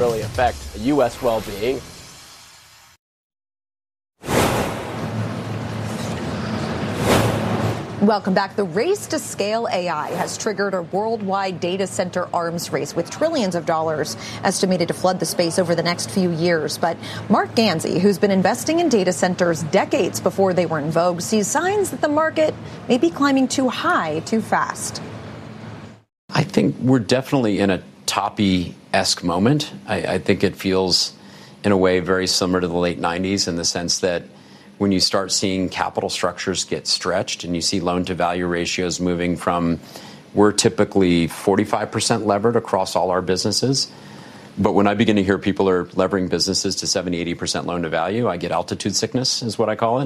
really affect U.S. well-being. Welcome back. The race to scale AI has triggered a worldwide data center arms race with trillions of dollars estimated to flood the space over the next few years. But Marc Ganzi, who's been investing in data centers decades before they were in vogue, sees signs that the market may be climbing too high too fast. I think we're definitely in a toppy-esque moment. I think it feels, in a way, very similar to the late 90s in the sense that when you start seeing capital structures get stretched and you see loan-to-value ratios moving from, we're typically 45% levered across all our businesses. But when I begin to hear people are levering businesses to 70, 80% loan-to-value, I get altitude sickness, is what I call it.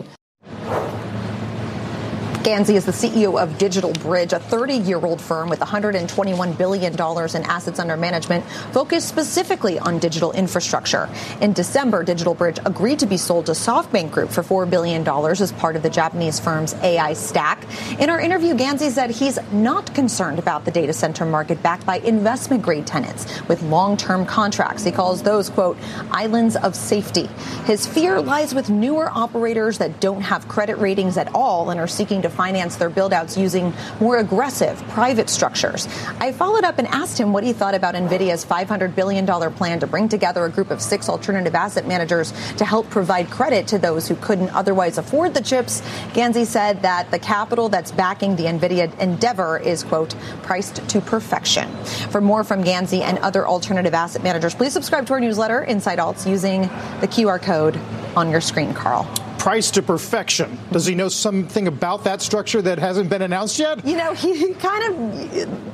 Ganzi is the CEO of DigitalBridge, a 30-year-old firm with $121 billion in assets under management, focused specifically on digital infrastructure. In December, DigitalBridge agreed to be sold to SoftBank Group for $4 billion as part of the Japanese firm's AI stack. In our interview, Ganzi said he's not concerned about the data center market backed by investment-grade tenants with long-term contracts. He calls those, quote, islands of safety. His fear lies with newer operators that don't have credit ratings at all and are seeking to finance their build-outs using more aggressive private structures. I followed up and asked him what he thought about NVIDIA's $500 billion plan to bring together a group of 6 alternative asset managers to help provide credit to those who couldn't otherwise afford the chips. Ganzi said that the capital that's backing the NVIDIA endeavor is, quote, priced to perfection. For more from Ganzi and other alternative asset managers, please subscribe to our newsletter, Inside Alts, using the QR code on your screen, Carl. Price to perfection. Does he know something about that structure that hasn't been announced yet? You know, he kind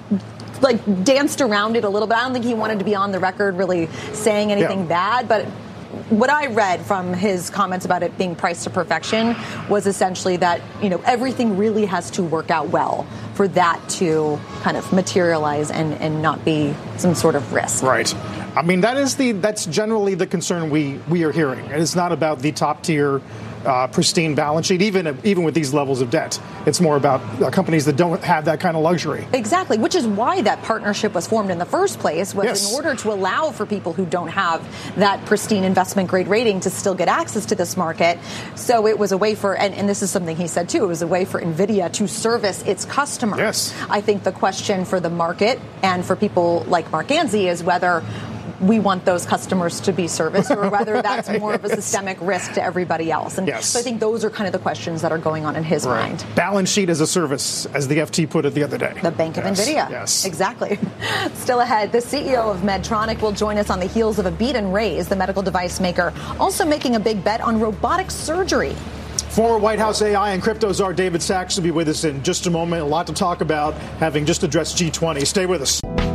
of danced around it a little bit. I don't think he wanted to be on the record really saying anything bad, but what I read from his comments about it being priced to perfection was essentially that, you know, everything really has to work out well for that to kind of materialize and not be some sort of risk. Right. I mean, that's generally the concern we are hearing. It's not about the top tier pristine balance sheet, even with these levels of debt. It's more about companies that don't have that kind of luxury. Exactly, which is why that partnership was formed in the first place, was in order to allow for people who don't have that pristine investment grade rating to still get access to this market. So it was a way for, and this is something he said too, it was a way for NVIDIA to service its customers. Yes. I think the question for the market and for people like Marc Ganzi is whether we want those customers to be serviced or whether that's more of a systemic risk to everybody else. And so I think those are kind of the questions that are going on in his mind. Balance sheet as a service, as the FT put it the other day. The Bank of NVIDIA. Yes. Exactly. Still ahead, the CEO of Medtronic will join us on the heels of a beat and raise, the medical device maker also making a big bet on robotic surgery. Former White House AI and crypto czar David Sacks will be with us in just a moment. A lot to talk about, having just addressed G20. Stay with us.